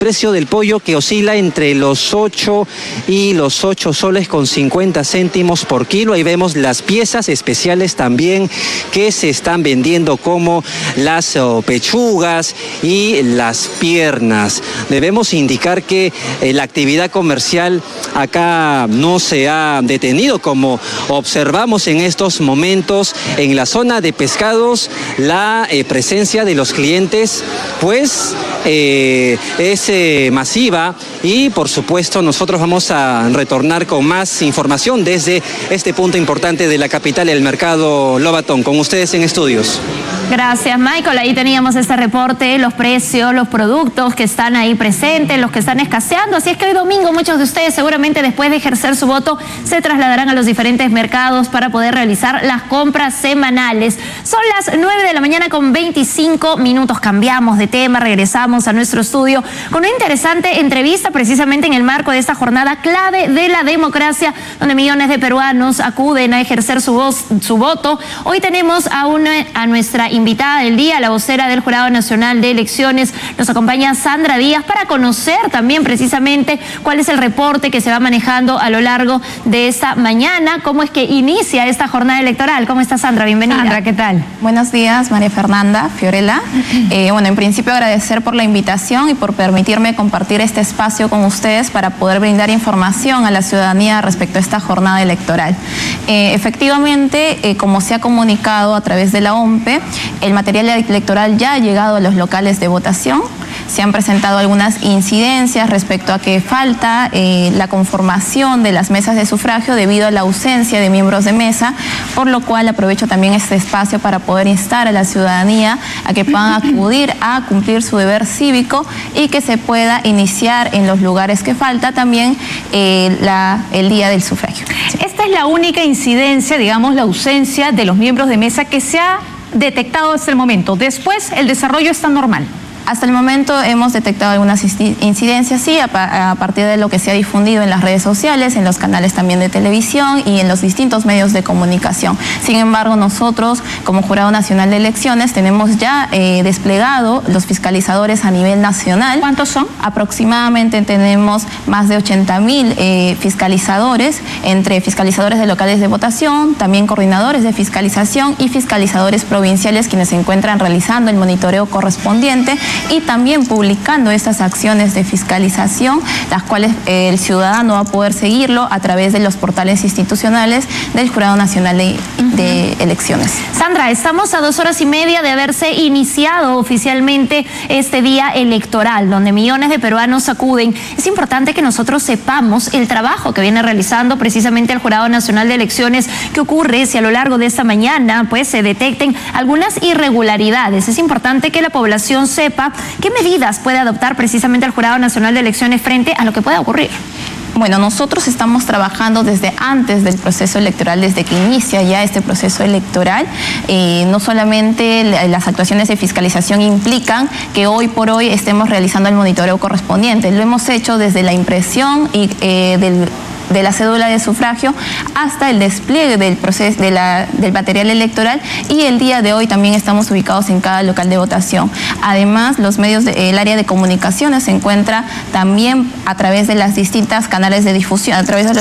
Precio del pollo que oscila entre los 8 y los 8 soles con 50 céntimos por kilo. Ahí vemos las piezas especiales también que se están vendiendo, como las pechugas y las piernas. Debemos indicar que la actividad comercial acá no se ha detenido, como observamos en estos momentos en la zona de pescados. La presencia de los clientes pues es masiva, y por supuesto nosotros vamos a retornar con más información desde este punto importante de la capital, el mercado Lobatón, con ustedes en estudios. Gracias, Michael. Ahí teníamos este reporte, los precios, los productos que están ahí presentes, los que están escaseando. Así es que hoy domingo muchos de ustedes seguramente, después de ejercer su voto, se trasladarán a los diferentes mercados para poder realizar las compras semanales. Son las 9 de la mañana con 25 minutos. Cambiamos de tema, regresamos a nuestro estudio con una interesante entrevista precisamente en el marco de esta jornada clave de la democracia, donde millones de peruanos acuden a ejercer su voto. Hoy tenemos a nuestra invitada del día, la vocera del Jurado Nacional de Elecciones. Nos acompaña Sandra Díaz para conocer también precisamente cuál es el reporte que se va manejando a lo largo de esta mañana, cómo es que inicia esta jornada electoral. ¿Cómo está, Sandra? Bienvenida. Sandra, ¿qué tal? Buenos días, María Fernanda, Fiorella. Bueno, en principio agradecer por la invitación y por permitirme compartir este espacio con ustedes para poder brindar información a la ciudadanía respecto a esta jornada electoral. Efectivamente, como se ha comunicado a través de la OMPE, el material electoral ya ha llegado a los locales de votación. Se han presentado algunas incidencias respecto a que falta la conformación de las mesas de sufragio debido a la ausencia de miembros de mesa, por lo cual aprovecho también este espacio para poder instar a la ciudadanía a que puedan acudir a cumplir su deber cívico y que se pueda iniciar en los lugares que falta también el día del sufragio. Sí. Esta es la única incidencia, digamos, la ausencia de los miembros de mesa que se ha detectado hasta el momento. Después, el desarrollo está normal. Hasta el momento hemos detectado algunas incidencias, sí, a partir de lo que se ha difundido en las redes sociales, en los canales también de televisión y en los distintos medios de comunicación. Sin embargo, nosotros, como Jurado Nacional de Elecciones, tenemos ya desplegado los fiscalizadores a nivel nacional. ¿Cuántos son? Aproximadamente tenemos más de 80.000 fiscalizadores, entre fiscalizadores de locales de votación, también coordinadores de fiscalización y fiscalizadores provinciales, quienes se encuentran realizando el monitoreo correspondiente y también publicando estas acciones de fiscalización, las cuales el ciudadano va a poder seguirlo a través de los portales institucionales del Jurado Nacional de Elecciones. Sandra, estamos a 2 horas y media de haberse iniciado oficialmente este día electoral, donde millones de peruanos acuden. Es importante que nosotros sepamos el trabajo que viene realizando precisamente el Jurado Nacional de Elecciones. ¿Qué ocurre si a lo largo de esta mañana pues se detecten algunas irregularidades? Es importante que la población sepa qué medidas puede adoptar precisamente el Jurado Nacional de Elecciones frente a lo que pueda ocurrir. Bueno, nosotros estamos trabajando desde antes del proceso electoral, desde que inicia ya este proceso electoral. No solamente las actuaciones de fiscalización implican que hoy por hoy estemos realizando el monitoreo correspondiente. Lo hemos hecho desde la impresión y de la cédula de sufragio hasta el despliegue del proceso del material electoral, y el día de hoy también estamos ubicados en cada local de votación. Además, los medios el área de comunicaciones se encuentra también a través de las distintas canales de difusión,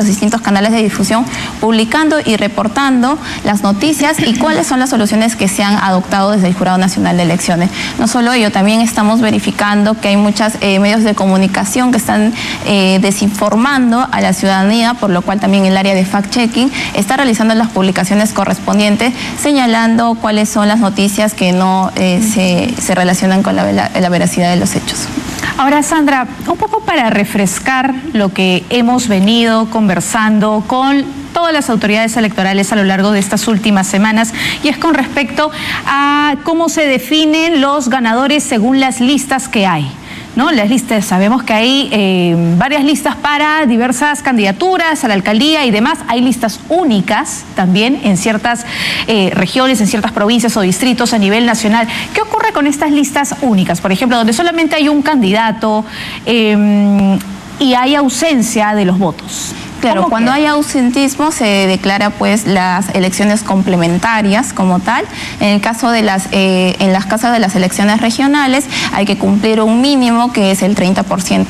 publicando y reportando las noticias y cuáles son las soluciones que se han adoptado desde el Jurado Nacional de Elecciones. No solo ello, también estamos verificando que hay muchos medios de comunicación que están desinformando a la ciudadanía, por lo cual también el área de fact-checking está realizando las publicaciones correspondientes, señalando cuáles son las noticias que no se relacionan con la veracidad de los hechos. Ahora, Sandra, un poco para refrescar lo que hemos venido conversando con todas las autoridades electorales a lo largo de estas últimas semanas, y es con respecto a cómo se definen los ganadores según las listas que hay, ¿no? Las listas, sabemos que hay varias listas para diversas candidaturas a la alcaldía y demás. Hay listas únicas también en ciertas regiones, en ciertas provincias o distritos a nivel nacional. ¿Qué ocurre con estas listas únicas? Por ejemplo, donde solamente hay un candidato y hay ausencia de los votos. Claro, cuando hay ausentismo se declara pues las elecciones complementarias como tal. En el caso de en las casas de las elecciones regionales hay que cumplir un mínimo que es el 30%